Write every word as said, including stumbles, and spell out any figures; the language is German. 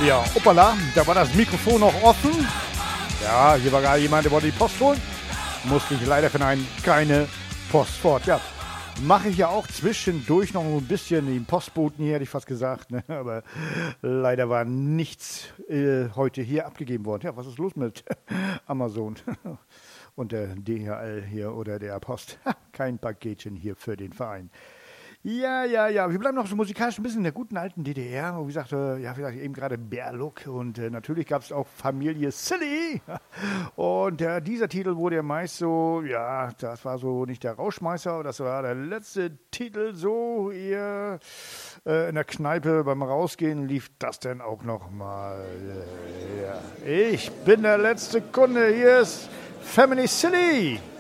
Ja, hoppala, da war das Mikrofon noch offen. Ja, hier war gerade jemand, der wollte die Post holen. Musste ich leider verneinen, keine Post fort. Ja, mache ich ja auch zwischendurch noch ein bisschen den Postboten hier, hätte ich fast gesagt. Ne? Aber leider war nichts äh, heute hier abgegeben worden. Ja, was ist los mit Amazon und der D H L hier oder der Post? Kein Paketchen hier für den Verein. Ja, ja, ja. Wir bleiben noch so musikalisch ein bisschen in der guten alten D D R. Wie gesagt, äh, ja, wie gesagt, eben gerade Bärlook. Und äh, natürlich gab es auch Familie Silly. Und äh, dieser Titel wurde ja meist so, ja, das war so nicht der Rauschmeißer, aber das war der letzte Titel so eher äh, in der Kneipe beim Rausgehen lief das denn auch nochmal. Äh, ja. Ich bin der letzte Kunde. Hier ist Family Silly.